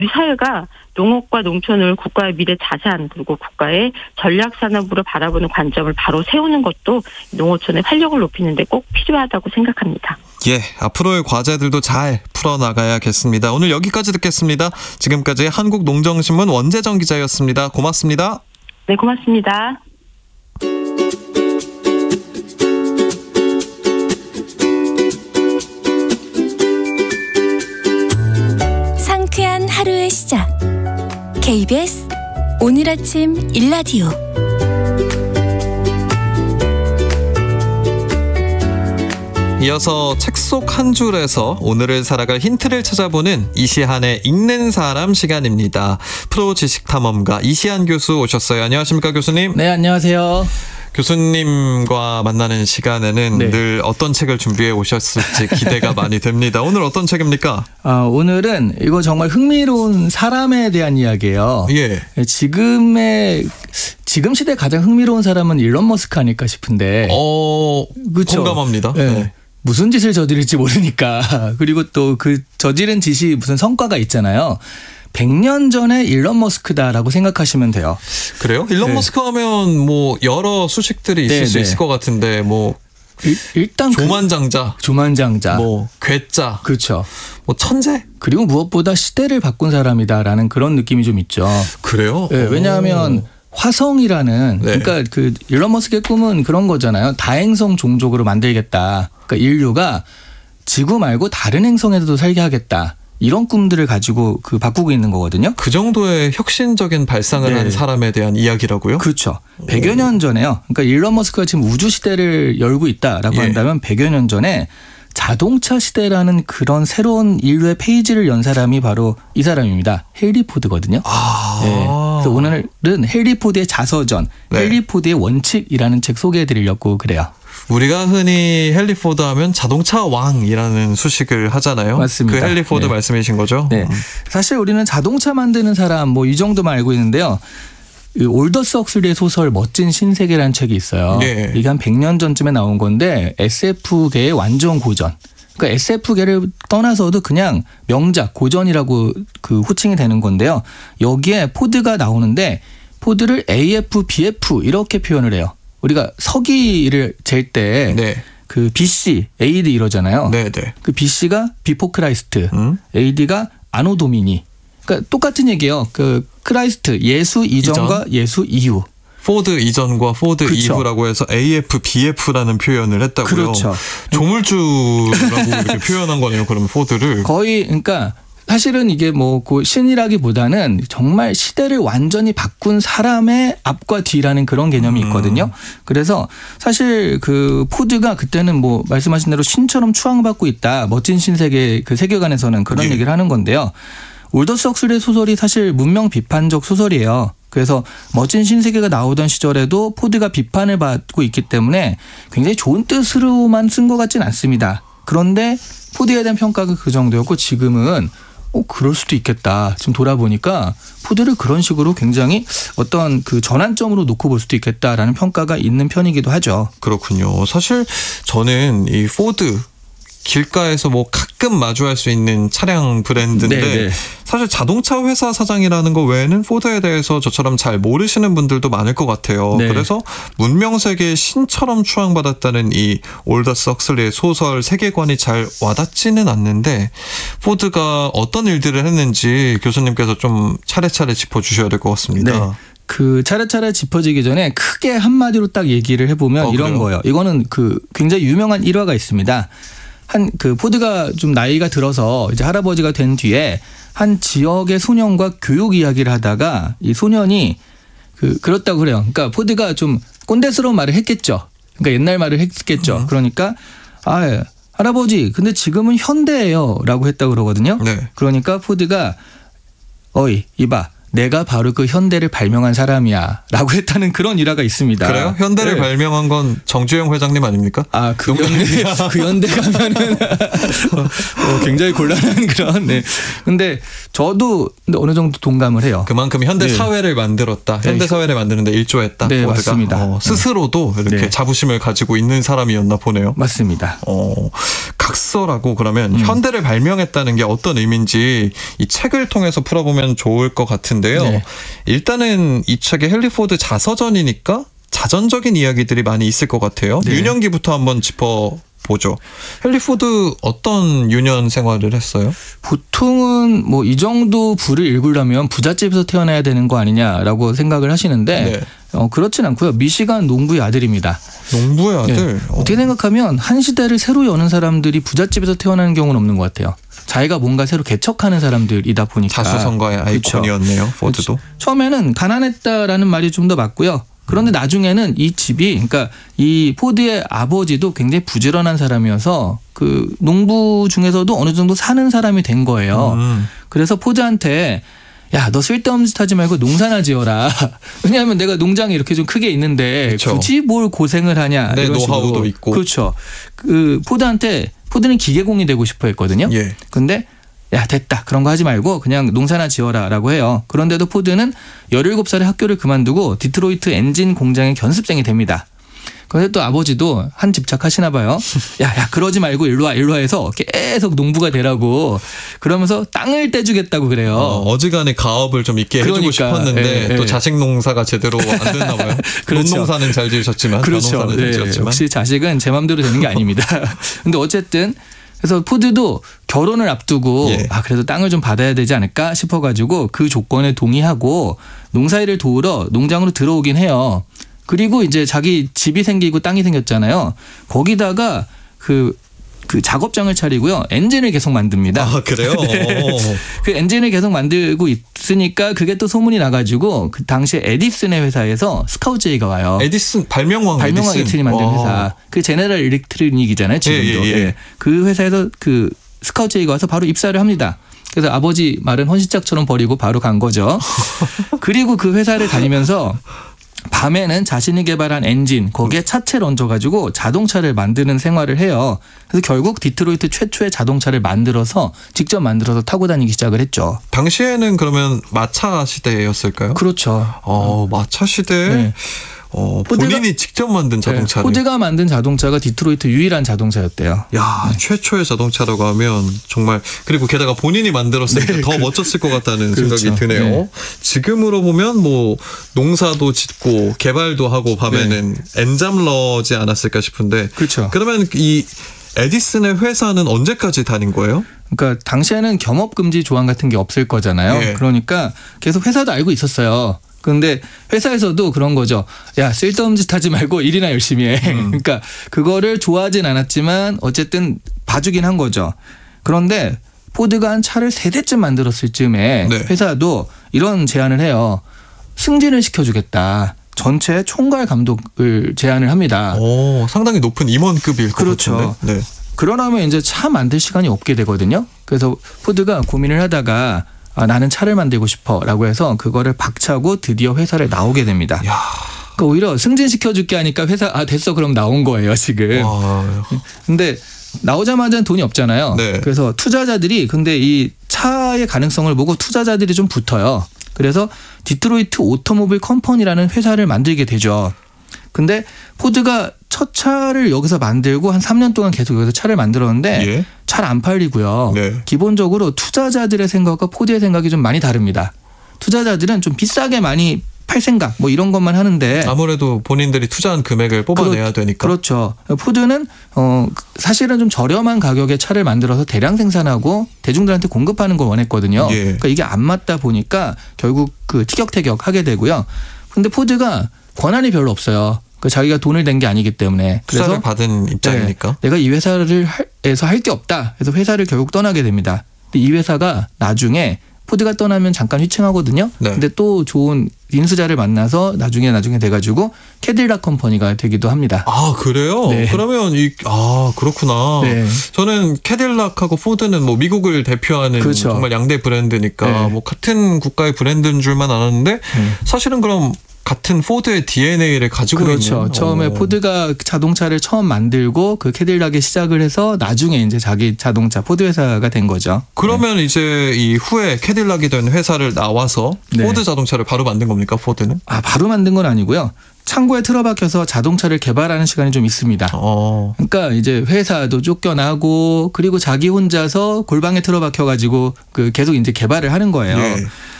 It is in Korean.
우리 사회가 농업과 농촌을 국가의 미래 자산 그리고 국가의 전략 산업으로 바라보는 관점을 바로 세우는 것도 농어촌의 활력을 높이는 데 꼭 필요하다고 생각합니다. 예, 앞으로의 과제들도 잘 풀어나가야겠습니다. 오늘 여기까지 듣겠습니다. 지금까지 한국농정신문 원재정 기자였습니다. 고맙습니다. 네, 고맙습니다. 상쾌한 하루의 시작. KBS 오늘 아침 일라디오. 이어서 책 속 한 줄에서 오늘을 살아갈 힌트를 찾아보는 이시한의 읽는 사람 시간입니다. 프로 지식탐험가 이시한 교수 오셨어요. 안녕하십니까, 교수님? 네, 안녕하세요. 교수님과 만나는 시간에는 네. 늘 어떤 책을 준비해 오셨을지 기대가 많이 됩니다. 오늘 어떤 책입니까? 오늘은 이거 정말 흥미로운 사람에 대한 이야기예요. 예. 지금 시대 가장 흥미로운 사람은 일론 머스크 아닐까 싶은데. 그쵸? 공감합니다. 네. 네. 무슨 짓을 저지를지 모르니까. 그리고 또 그 저지른 짓이 무슨 성과가 있잖아요. 100년 전에 일론 머스크다라고 생각하시면 돼요. 그래요? 일론 네. 머스크 하면 뭐 여러 수식들이 있을 네, 수 네. 있을 것 같은데 뭐 일단 조만장자, 조만장자. 뭐 괴짜, 그렇죠. 뭐 천재? 그리고 무엇보다 시대를 바꾼 사람이다라는 그런 느낌이 좀 있죠. 그래요? 네, 왜냐하면 화성이라는 네. 그러니까 그 일론 머스크의 꿈은 그런 거잖아요. 다행성 종족으로 만들겠다. 그러니까 인류가 지구 말고 다른 행성에도 살게 하겠다. 이런 꿈들을 가지고 바꾸고 있는 거거든요. 그 정도의 혁신적인 발상을 네. 한 사람에 대한 이야기라고요? 그렇죠. 100여 년 전에요. 그러니까 일론 머스크가 지금 우주 시대를 열고 있다라고 예. 한다면 100여 년 전에 자동차 시대라는 그런 새로운 인류의 페이지를 연 사람이 바로 이 사람입니다. 헨리 포드거든요. 네. 그래서 오늘은 헨리 포드의 자서전, 네. 헨리 포드의 원칙이라는 책 소개해드리려고 그래요. 우리가 흔히 헨리 포드 하면 자동차 왕이라는 수식을 하잖아요. 맞습니다. 그 헨리 포드 네. 말씀이신 거죠? 네. 사실 우리는 자동차 만드는 사람 뭐 이 정도만 알고 있는데요. 올더스 헉슬리의 소설 멋진 신세계라는 책이 있어요. 예. 이게 한 100년 전쯤에 나온 건데 SF계의 완전 고전. 그러니까 SF계를 떠나서도 그냥 명작, 고전이라고 그 호칭이 되는 건데요. 여기에 포드가 나오는데 포드를 AF, BF 이렇게 표현을 해요. 우리가 서기를 잴 때 네. 그 BC, AD 이러잖아요. 네, 네. 그 BC가 비포 크라이스트, AD가 아노 도미니. 그러니까 똑같은 얘기예요. 그 크라이스트 예수 이전과 예수 이후. 포드 이전과 포드 그렇죠. 이후라고 해서 AF, BF라는 표현을 했다고요. 그렇죠. 조물주라고 이렇게 표현한 거네요. 그러면 포드를. 거의 그러니까 사실은 이게 뭐 그 신이라기보다는 정말 시대를 완전히 바꾼 사람의 앞과 뒤라는 그런 개념이 있거든요. 그래서 사실 그 포드가 그때는 뭐 말씀하신 대로 신처럼 추앙받고 있다. 멋진 신세계 그 세계관에서는 그런 예. 얘기를 하는 건데요. 올더스 헉슬리의 소설이 사실 문명 비판적 소설이에요. 그래서 멋진 신세계가 나오던 시절에도 포드가 비판을 받고 있기 때문에 굉장히 좋은 뜻으로만 쓴 것 같진 않습니다. 그런데 포드에 대한 평가가 그 정도였고 지금은 그럴 수도 있겠다. 지금 돌아보니까 포드를 그런 식으로 굉장히 어떤 그 전환점으로 놓고 볼 수도 있겠다라는 평가가 있는 편이기도 하죠. 그렇군요. 사실 저는 이 포드 길가에서 뭐 가끔 마주할 수 있는 차량 브랜드인데 네네. 사실 자동차 회사 사장이라는 거 외에는 포드에 대해서 저처럼 잘 모르시는 분들도 많을 것 같아요. 네. 그래서 문명 세계의 신처럼 추앙받았다는 이 올더스 헉슬리의 소설 세계관이 잘 와닿지는 않는데 포드가 어떤 일들을 했는지 교수님께서 좀 차례차례 짚어주셔야 될 것 같습니다. 네. 그 차례차례 짚어지기 전에 크게 한마디로 딱 얘기를 해보면 이런 그래요? 거예요. 이거는 그 굉장히 유명한 일화가 있습니다. 그 포드가 좀 나이가 들어서 이제 할아버지가 된 뒤에 한 지역의 소년과 교육 이야기를 하다가 이 소년이 그렇다고 그래요. 그러니까 포드가 좀 꼰대스러운 말을 했겠죠. 그러니까 옛날 말을 했겠죠. 그러니까 할아버지 근데 지금은 현대예요라고 했다고 그러거든요. 네. 그러니까 포드가 어이 이봐. 내가 바로 그 현대를 발명한 사람이야 라고 했다는 그런 일화가 있습니다. 그래요? 현대를 네. 발명한 건 정주영 회장님 아닙니까? 그 현대 가면은 굉장히 곤란한 그런. 네. 근데 저도 어느 정도 동감을 해요. 그만큼 현대 네. 사회를 만들었다. 현대 사회를 만드는데 일조했다. 네, 포드가. 맞습니다. 스스로도 이렇게 네. 자부심을 가지고 있는 사람이었나 보네요. 맞습니다. 각서라고 그러면 현대를 발명했다는 게 어떤 의미인지 이 책을 통해서 풀어보면 좋을 것 같은데요. 네. 일단은 이 책이 헨리 포드 자서전이니까 자전적인 이야기들이 많이 있을 것 같아요. 네. 유년기부터 한번 짚어보죠. 헨리 포드 어떤 유년 생활을 했어요? 보통은 뭐 이 정도 부를 읽으려면 부잣집에서 태어나야 되는 거 아니냐라고 생각을 하시는데 네. 그렇진 않고요. 미시간 농부의 아들입니다. 농부의 아들? 네. 어떻게 생각하면 한 시대를 새로 여는 사람들이 부잣집에서 태어나는 경우는 없는 것 같아요. 자기가 뭔가 새로 개척하는 사람들이다 보니까. 자수성가의 아이콘이었네요. 포드도. 처음에는 가난했다라는 말이 좀 더 맞고요. 그런데 나중에는 이 집이, 그러니까 이 포드의 아버지도 굉장히 부지런한 사람이어서 그 농부 중에서도 어느 정도 사는 사람이 된 거예요. 그래서 포드한테 야, 너 쓸데없는 짓 하지 말고 농사나 지어라. 왜냐하면 내가 농장이 이렇게 좀 크게 있는데 그렇죠. 굳이 뭘 고생을 하냐. 네, 이런 노하우도 식으로. 있고. 그렇죠. 포드는 기계공이 되고 싶어 했거든요. 예. 근데 야, 됐다. 그런 거 하지 말고 그냥 농사나 지어라 라고 해요. 그런데도 포드는 17살에 학교를 그만두고 디트로이트 엔진 공장의 견습생이 됩니다. 그런데 또 아버지도 한 집착하시나 봐요. 야, 그러지 말고 일로 와 해서 계속 농부가 되라고 그러면서 땅을 떼주겠다고 그래요. 어지간히 가업을 좀 있게 해주고 그러니까, 싶었는데 예. 또 자식 농사가 제대로 안 됐나 봐요. 그렇죠. 논농사는 잘 지으셨지만 그렇죠. 벼농사는 잘 네, 지었지만. 역시 자식은 제 맘대로 되는 게 아닙니다. 근데 어쨌든 그래서 포드도 결혼을 앞두고 예. 그래도 땅을 좀 받아야 되지 않을까 싶어가지고 그 조건에 동의하고 농사일을 도우러 농장으로 들어오긴 해요. 그리고 이제 자기 집이 생기고 땅이 생겼잖아요. 거기다가 그 작업장을 차리고요. 엔진을 계속 만듭니다. 아, 그래요? 네. 그 엔진을 계속 만들고 있으니까 그게 또 소문이 나가지고 그 당시에 에디슨의 회사에서 스카우트제이가 와요. 에디슨 발명왕 에디슨이 만든 회사. 그 제네럴 일렉트릭이잖아요. 지금도. 예. 그 회사에서 그 스카우트제이가 와서 바로 입사를 합니다. 그래서 아버지 말은 헌신짝처럼 버리고 바로 간 거죠. 그리고 그 회사를 다니면서 밤에는 자신이 개발한 엔진 거기에 차체를 얹어가지고 자동차를 만드는 생활을 해요. 그래서 결국 디트로이트 최초의 자동차를 직접 만들어서 타고 다니기 시작을 했죠. 당시에는 그러면 마차 시대였을까요? 그렇죠. 마차 시대에 네. 본인이 직접 만든 자동차를. 포드가 만든 자동차가 디트로이트 유일한 자동차였대요. 야, 최초의 자동차라고 하면 정말, 그리고 게다가 본인이 만들었으니까 더 멋졌을 것 같다는 그렇죠. 생각이 드네요. 네. 지금으로 보면 뭐 농사도 짓고 개발도 하고 밤에는 엔잡러지 않았을까 싶은데. 그렇죠. 그러면 이 에디슨의 회사는 언제까지 다닌 거예요? 그러니까 당시에는 겸업금지 조항 같은 게 없을 거잖아요. 예. 그러니까 계속 회사도 알고 있었어요. 그런데 회사에서도 그런 거죠. 야, 쓸데없는 짓 하지 말고 일이나 열심히 해. 그러니까 그거를 좋아하진 않았지만 어쨌든 봐주긴 한 거죠. 그런데 포드가 한 차를 3대쯤 만들었을 즈음에 네. 회사도 이런 제안을 해요. 승진을 시켜주겠다. 전체 총괄 감독을 제안을 합니다. 상당히 높은 임원급일 것 그렇죠. 같은데. 네. 그러려면 이제 차 만들 시간이 없게 되거든요. 그래서 포드가 고민을 하다가 나는 차를 만들고 싶어라고 해서 그거를 박차고 드디어 회사를 나오게 됩니다. 야. 그러니까 오히려 승진시켜줄게 하니까 회사 됐어 그럼 나온 거예요 지금. 근데 나오자마자 돈이 없잖아요. 네. 그래서 투자자들이 근데 이 차의 가능성을 보고 투자자들이 좀 붙어요. 그래서 디트로이트 오토모빌 컴퍼니라는 회사를 만들게 되죠. 근데 포드가 첫 차를 여기서 만들고 한 3년 동안 계속 여기서 차를 만들었는데 예. 잘 안 팔리고요. 네. 기본적으로 투자자들의 생각과 포드의 생각이 좀 많이 다릅니다. 투자자들은 좀 비싸게 많이 팔 생각 뭐 이런 것만 하는데 아무래도 본인들이 투자한 금액을 뽑아내야 되니까. 그렇죠. 포드는 사실은 좀 저렴한 가격에 차를 만들어서 대량 생산하고 대중들한테 공급하는 걸 원했거든요. 예. 그러니까 이게 안 맞다 보니까 결국 그 티격태격 하게 되고요. 근데 포드가 권한이 별로 없어요. 자기가 돈을 낸 게 아니기 때문에. 그래서 투자를 받은 입장이니까. 내가 이 회사에서 할 게 없다. 그래서 회사를 결국 떠나게 됩니다. 근데 이 회사가 나중에 포드가 떠나면 잠깐 휘청하거든요. 네. 근데 또 좋은 인수자를 만나서 나중에 돼가지고 캐딜락 컴퍼니가 되기도 합니다. 아, 그래요? 네. 그러면 그렇구나. 네. 저는 캐딜락하고 포드는 뭐 미국을 대표하는 그렇죠. 정말 양대 브랜드니까 네. 뭐 같은 국가의 브랜드인 줄만 알았는데 사실은 그럼 같은 포드의 DNA를 가지고 그렇죠. 있는. 처음에 포드가 자동차를 처음 만들고 그 캐딜락에 시작을 해서 나중에 이제 자기 자동차 포드 회사가 된 거죠. 그러면 이제 이 후에 캐딜락이 된 회사를 나와서 네. 포드 자동차를 바로 만든 겁니까, 포드는? 바로 만든 건 아니고요. 창고에 틀어박혀서 자동차를 개발하는 시간이 좀 있습니다. 그러니까 이제 회사도 쫓겨나고 그리고 자기 혼자서 골방에 틀어박혀가지고 계속 이제 개발을 하는 거예요. 네.